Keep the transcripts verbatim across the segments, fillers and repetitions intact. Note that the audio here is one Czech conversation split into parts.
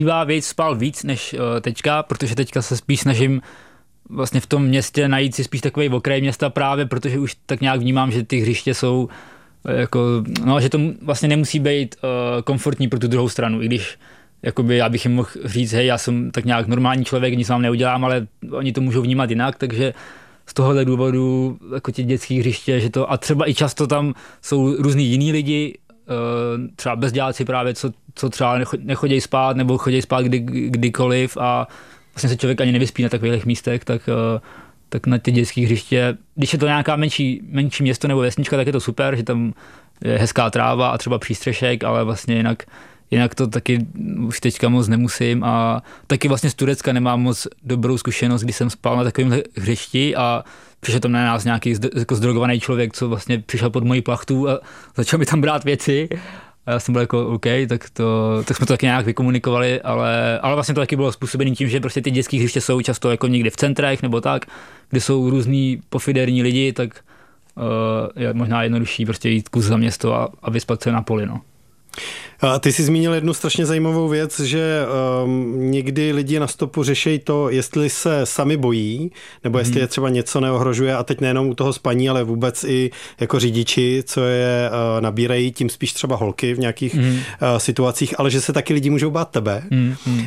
Bývá víc, spal víc než uh, teďka, protože teďka se spíš snažím vlastně v tom městě najít si spíš takový okraj města právě, protože už tak nějak vnímám, že ty hřiště jsou jako, no, že to vlastně nemusí být uh, komfortní pro tu druhou stranu, i když jakoby já bych jim mohl říct, hej, já jsem tak nějak normální člověk, nic vám neudělám, ale oni to můžou vnímat jinak, takže z tohohle důvodu jako ty dětské hřiště, že to, a třeba i často tam jsou různý jiný lidi, třeba bezděláci právě, co, co třeba nechodí spát nebo chodí spát kdy, kdykoliv a vlastně se člověk ani nevyspí na takových místech, tak, tak na ty dětské hřiště, když je to nějaká menší, menší město nebo vesnička, tak je to super, že tam je hezká tráva a třeba přístřešek, ale vlastně jinak Jinak to taky už teďka moc nemusím a taky vlastně z Turecka nemám moc dobrou zkušenost, když jsem spal na takovém hřišti a přišel tam na nás nějaký jako zdrogovaný člověk, co vlastně přišel pod moji plachtu a začal mi tam brát věci. A já jsem byl jako OK, tak, to, tak jsme to taky nějak vykomunikovali, ale, ale vlastně to taky bylo způsobené tím, že prostě ty dětské hřiště jsou často jako někde v centrech nebo tak, kde jsou různý pofiderní lidi, tak uh, je možná jednodušší prostě jít kus za město a, a vyspat se na poli, no. A ty jsi zmínil jednu strašně zajímavou věc, že um, někdy lidi na stopu řeší to, jestli se sami bojí, nebo jestli hmm. je třeba něco neohrožuje a teď nejenom u toho spaní, ale vůbec i jako řidiči, co je uh, nabírají, tím spíš třeba holky v nějakých hmm. uh, situacích, ale že se taky lidi můžou bát tebe. Hmm. Uh,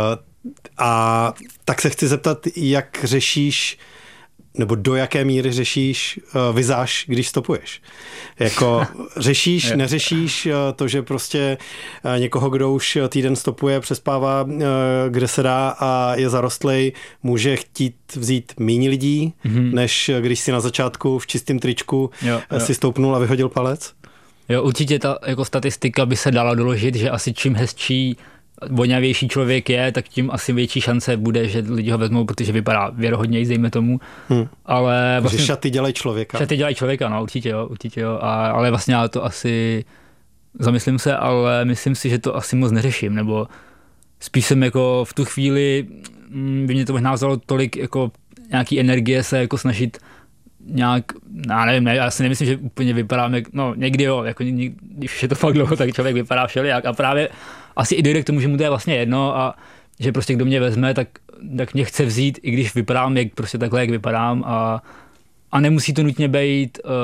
a tak se chci zeptat, jak řešíš nebo do jaké míry řešíš uh, vizáž, když stopuješ. Jako řešíš, neřešíš uh, to, že prostě uh, někoho, kdo už týden stopuje, přespává, uh, kde se dá a je zarostlej, může chtít vzít méně lidí, mm-hmm. než když si na začátku v čistém tričku jo, jo. si stoupnul a vyhodil palec? Jo, určitě ta jako statistika by se dala doložit, že asi čím hezčí voňavější člověk je, tak tím asi větší šance bude, že lidi ho vezmou, protože vypadá věrohodněji, dejme tomu. Hmm. Ale vlastně, že šaty dělají člověka. Šaty dělají člověka, no, určitě jo, určitě jo. A, ale vlastně já to asi, zamyslím se, ale myslím si, že to asi moc neřeším, nebo spíš jsem jako v tu chvíli, by mě to možná vzalo tolik jako nějaký energie se jako snažit nějak, já nevím, ne, já si nemyslím, že úplně vypadám, jak, no někdy jo, jako když je to fakt dlouho, tak člověk vypadá všelijak a právě asi i dojde k tomu, že mu to je vlastně jedno a že prostě kdo mě vezme, tak, tak mě chce vzít, i když vypadám jak prostě takhle, jak vypadám a, a nemusí to nutně být uh,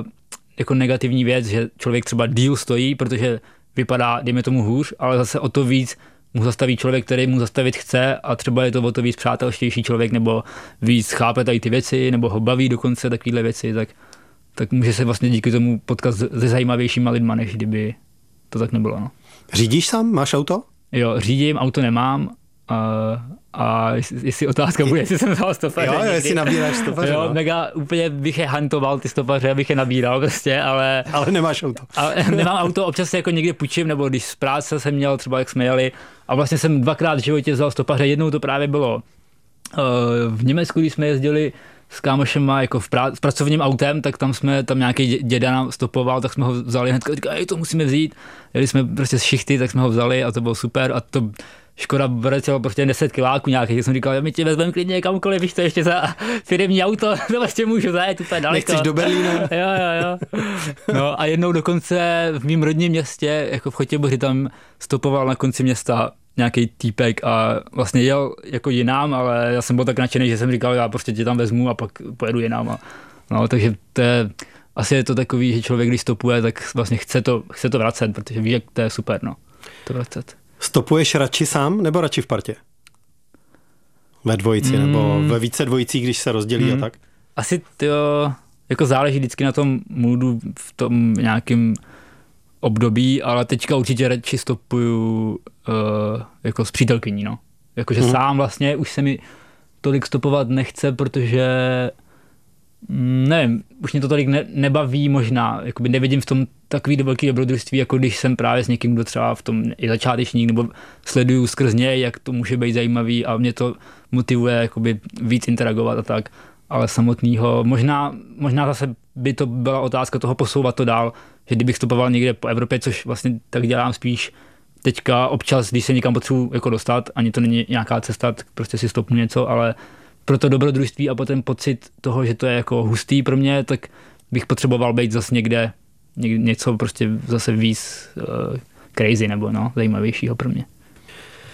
jako negativní věc, že člověk třeba díl stojí, protože vypadá, dejme tomu hůř, ale zase o to víc mu zastaví člověk, který mu zastavit chce a třeba je to o to víc přátelštější člověk nebo víc chápe tady ty věci nebo ho baví dokonce takovýhle věci, tak, tak může se vlastně díky tomu potkat se zajímavějšíma lidma, než kdyby to tak nebylo. No. Řídíš sám? Máš auto? Jo, řídím, auto nemám a, a jestli otázka bude, jestli jsem vzal stopaře. Jo, jo, jestli nabíráš stopaře. Jo, no. mega úplně bych je hantoval ty stopaře, abych je nabíral prostě, ale... Ale nemáš auto. Ale nemám auto, občas se jako někde půjčím, nebo když z práce jsem měl, třeba jak jsme jeli, a vlastně jsem dvakrát v životě vzal stopaře, jednou to právě bylo uh, v Německu, když jsme jezdili s kámošema jako v, prá- v pracovním autem, tak tam jsme, tam nějaký děda nám stopoval, tak jsme ho vzali hnedka, říkali, ej, to musíme vzít. Jeli jsme prostě z šichty, tak jsme ho vzali a to bylo super a to Škoda vracelo prostě deset kiláků nějakých, tak jsem říkal, my tě vezmeme klidně kamkoliv, víš to ještě za firemní auto, to vlastně můžu zajet úplně daleko. Nechceš do Berlína? Jo, jo, jo. No a jednou dokonce v mým rodním městě, jako v Chotěboři, tam stopoval na konci města nějaký týpek a vlastně jel jako jinám, ale já jsem byl tak nadšený, že jsem říkal, já prostě tě tam vezmu a pak pojedu jinám. A, no, takže to je, asi je to takový, že člověk, když stopuje, tak vlastně chce to, chce to vracet, protože ví, jak to je super, no, to vracet. Stopuješ radši sám, nebo radši v partě? Ve dvojici, mm. nebo ve více dvojicích, když se rozdělí mm. a tak? Asi to jako záleží vždycky na tom moodu v tom nějakém období, ale teďka určitě radši stopuju uh, jako s přítelkyní, no. Jakože mm. sám vlastně už se mi tolik stopovat nechce, protože nevím, už mě to tolik ne, nebaví možná, jakoby nevidím v tom takový velký dobrodružství, jako když jsem právě s někým, kdo třeba v tom je začátečník, nebo sleduju skrz něj, jak to může být zajímavý a mě to motivuje jakoby víc interagovat a tak, ale samotného, možná, možná zase by to byla otázka toho posouvat to dál, že kdybych stopoval někde po Evropě, což vlastně tak dělám spíš teďka občas, když se někam potřebuji jako dostat, ani to není nějaká cesta, tak prostě si stopnu něco, ale pro to dobrodružství a potom pocit toho, že to je jako hustý pro mě, tak bych potřeboval být zase někde, někde něco prostě zase víc uh, crazy nebo no, zajímavějšího pro mě.